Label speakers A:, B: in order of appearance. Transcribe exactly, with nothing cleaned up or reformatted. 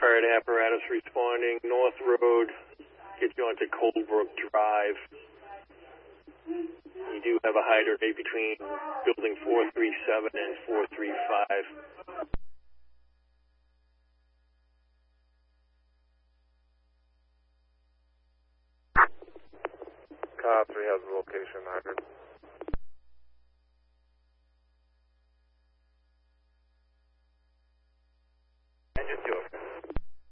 A: fired apparatus responding. North Road, get you onto Coldbrook Drive. You do have a hydrant between building four three seven and four three five.
B: Car three has the location hydrant.